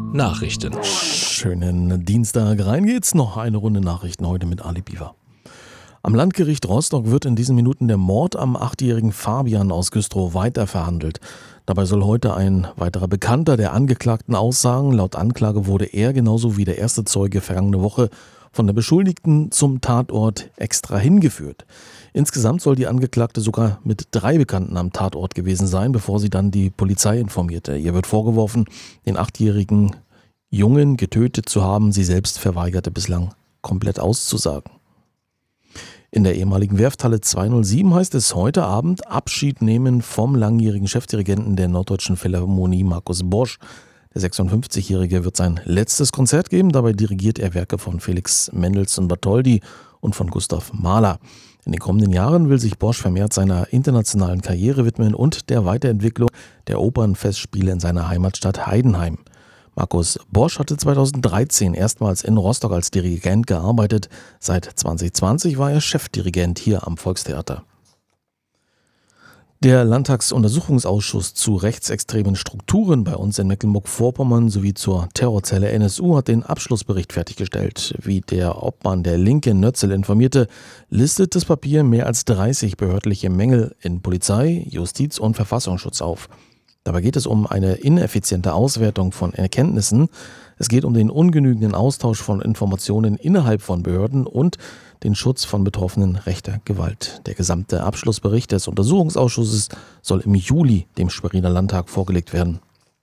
Nachrichten. Schönen Dienstag. Rein geht's. Noch eine Runde Nachrichten heute mit Ali Biver. Am Landgericht Rostock wird in diesen Minuten der Mord am 8-jährigen Fabian aus Güstrow weiter verhandelt. Dabei soll heute ein weiterer Bekannter der Angeklagten aussagen. Laut Anklage wurde er genauso wie der erste Zeuge vergangene Woche von der Beschuldigten zum Tatort extra hingeführt. Insgesamt soll die Angeklagte sogar mit 3 Bekannten am Tatort gewesen sein, bevor sie dann die Polizei informierte. Ihr wird vorgeworfen, den 8-jährigen Jungen getötet zu haben. Sie selbst verweigerte bislang komplett auszusagen. In der ehemaligen Werfthalle 207 heißt es heute Abend Abschied nehmen vom langjährigen Chefdirigenten der Norddeutschen Philharmonie Markus Bosch. Der 56-Jährige wird sein letztes Konzert geben. Dabei dirigiert er Werke von Felix Mendelssohn-Bartholdy und von Gustav Mahler. In den kommenden Jahren will sich Bosch vermehrt seiner internationalen Karriere widmen und der Weiterentwicklung der Opernfestspiele in seiner Heimatstadt Heidenheim. Markus Bosch hatte 2013 erstmals in Rostock als Dirigent gearbeitet. Seit 2020 war er Chefdirigent hier am Volkstheater. Der Landtagsuntersuchungsausschuss zu rechtsextremen Strukturen bei uns in Mecklenburg-Vorpommern sowie zur Terrorzelle NSU hat den Abschlussbericht fertiggestellt. Wie der Obmann der Linke Nötzel informierte, listet das Papier mehr als 30 behördliche Mängel in Polizei, Justiz und Verfassungsschutz auf. Dabei geht es um eine ineffiziente Auswertung von Erkenntnissen. Es geht um den ungenügenden Austausch von Informationen innerhalb von Behörden und den Schutz von Betroffenen rechter Gewalt. Der gesamte Abschlussbericht des Untersuchungsausschusses soll im Juli dem Schweriner Landtag vorgelegt werden.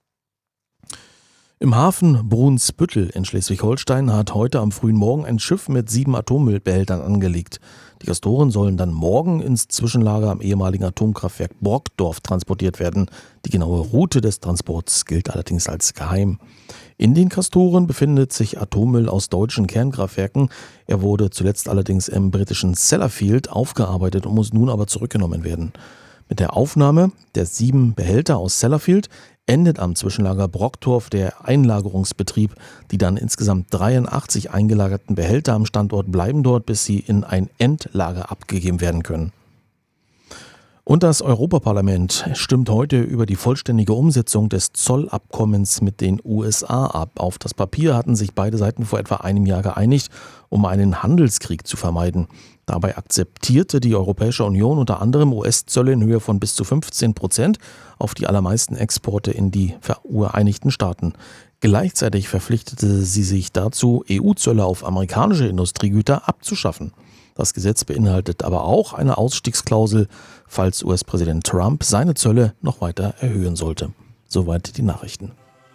Im Hafen Brunsbüttel in Schleswig-Holstein hat heute am frühen Morgen ein Schiff mit 7 Atommüllbehältern angelegt. Die Castoren sollen dann morgen ins Zwischenlager am ehemaligen Atomkraftwerk Brockdorf transportiert werden. Die genaue Route des Transports gilt allerdings als geheim. In den Castoren befindet sich Atommüll aus deutschen Kernkraftwerken. Er wurde zuletzt allerdings im britischen Sellafield aufgearbeitet und muss nun aber zurückgenommen werden. Mit der Aufnahme der 7 Behälter aus Sellafield endet am Zwischenlager Brockdorf der Einlagerungsbetrieb. Die dann insgesamt 83 eingelagerten Behälter am Standort bleiben dort, bis sie in ein Endlager abgegeben werden können. Und das Europaparlament stimmt heute über die vollständige Umsetzung des Zollabkommens mit den USA ab. Auf das Papier hatten sich beide Seiten vor etwa einem Jahr geeinigt, um einen Handelskrieg zu vermeiden. Dabei akzeptierte die Europäische Union unter anderem US-Zölle in Höhe von bis zu 15% auf die allermeisten Exporte in die Vereinigten Staaten. Gleichzeitig verpflichtete sie sich dazu, EU-Zölle auf amerikanische Industriegüter abzuschaffen. Das Gesetz beinhaltet aber auch eine Ausstiegsklausel, falls US-Präsident Trump seine Zölle noch weiter erhöhen sollte. Soweit die Nachrichten.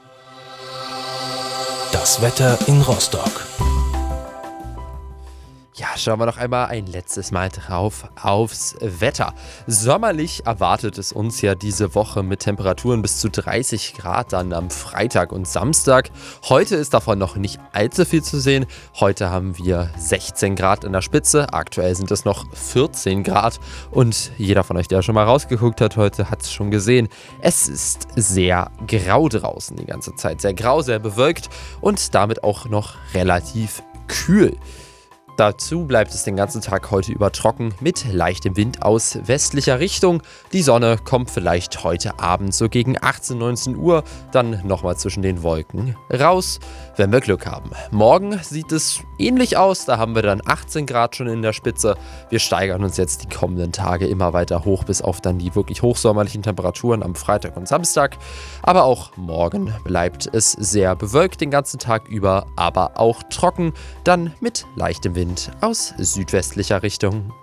Das Wetter in Rostock. Ja, schauen wir noch einmal ein letztes Mal drauf aufs Wetter. Sommerlich erwartet es uns ja diese Woche mit Temperaturen bis zu 30 Grad dann am Freitag und Samstag. Heute ist davon noch nicht allzu viel zu sehen. Heute haben wir 16 Grad in der Spitze. Aktuell sind es noch 14 Grad. Und jeder von euch, der schon mal rausgeguckt hat heute, hat es schon gesehen. Es ist sehr grau draußen die ganze Zeit. Sehr grau, sehr bewölkt und damit auch noch relativ kühl. Dazu bleibt es den ganzen Tag heute über trocken mit leichtem Wind aus westlicher Richtung. Die Sonne kommt vielleicht heute Abend so gegen 18, 19 Uhr dann nochmal zwischen den Wolken raus, wenn wir Glück haben. Morgen sieht es ähnlich aus, da haben wir dann 18 Grad schon in der Spitze. Wir steigern uns jetzt die kommenden Tage immer weiter hoch bis auf dann die wirklich hochsommerlichen Temperaturen am Freitag und Samstag. Aber auch morgen bleibt es sehr bewölkt den ganzen Tag über, aber auch trocken, dann mit leichtem Wind aus südwestlicher Richtung.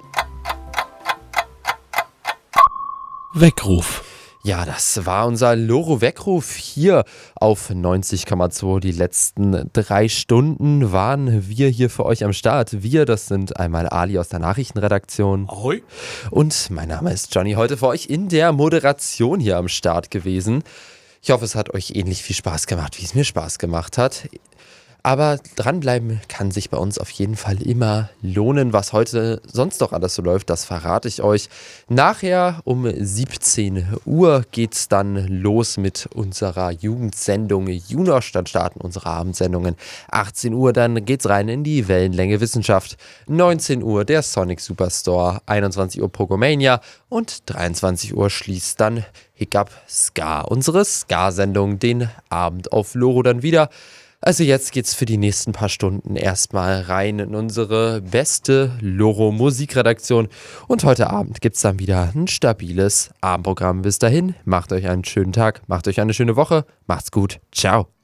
Weckruf. Ja, das war unser Loro-Weckruf hier auf 90,2. Die letzten 3 Stunden waren wir hier für euch am Start. Wir, das sind einmal Ali aus der Nachrichtenredaktion. Ahoi. Und mein Name ist Johnny, heute für euch in der Moderation hier am Start gewesen. Ich hoffe, es hat euch ähnlich viel Spaß gemacht, wie es mir Spaß gemacht hat. Aber dranbleiben kann sich bei uns auf jeden Fall immer lohnen. Was heute sonst noch alles so läuft, das verrate ich euch. Nachher um 17 Uhr geht es dann los mit unserer Jugendsendung Juniorstadt, starten unsere Abendsendungen. 18 Uhr dann geht's rein in die Wellenlänge Wissenschaft. 19 Uhr der Sonic Superstore, 21 Uhr Pogomania und 23 Uhr schließt dann Hiccup Ska, unsere Ska-Sendung, den Abend auf Loro dann wieder. Also jetzt geht's für die nächsten paar Stunden erstmal rein in unsere beste Loro-Musikredaktion. Und heute Abend gibt's dann wieder ein stabiles Abendprogramm. Bis dahin, macht euch einen schönen Tag, macht euch eine schöne Woche, macht's gut, ciao.